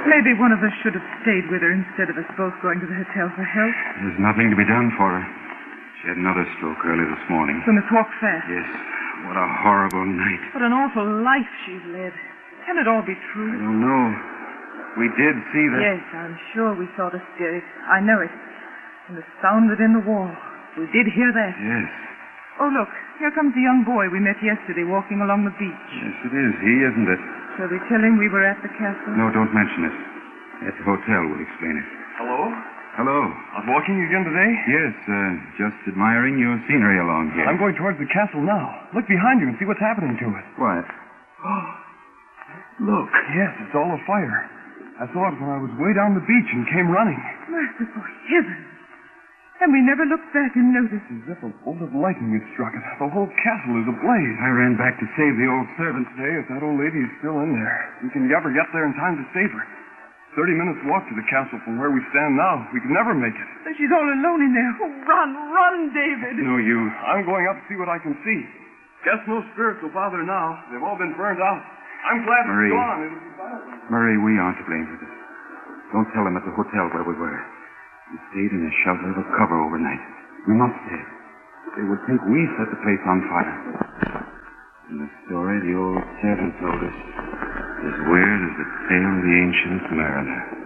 Maybe one of us should have stayed with her instead of us both going to the hotel for help. There's nothing to be done for her. She had another stroke early this morning. We must walk fast. Yes. What a horrible night. What an awful life she's led. Can it all be true? I don't know. We did see that. Yes, I'm sure we saw the spirit. I know it. And the sound of it in the wall. We did hear that. Yes. Oh, look. Here comes the young boy we met yesterday walking along the beach. Yes, it is he, isn't it? Shall we tell him we were at the castle? No, don't mention it. At the hotel, we'll explain it. Hello? Hello. Out walking again today? Yes, just admiring your scenery along here. I'm going towards the castle now. Look behind you and see what's happening to it. What? Look. Yes, it's all afire. I saw it when I was way down the beach and came running. Merciful heaven. And we never looked back and noticed. As if a bolt of lightning had struck it. The whole castle is ablaze. I ran back to save the old servant. Say, if that old lady is still in there, we can never get there in time to save her. 30 minutes walk to the castle from where we stand now. We can never make it. And she's all alone in there. Oh, run, David. No use. I'm going up to see what I can see. Guess no spirits will bother now. They've all been burned out. I'm glad Marie. it's gone. It'll be better. Marie, we aren't to blame for this. Don't tell them at the hotel where we were. We stayed in a shelter of a cover overnight. We must stay. They would think we set the place on fire. And the story the old servant told us is weird as the tale of the ancient mariner.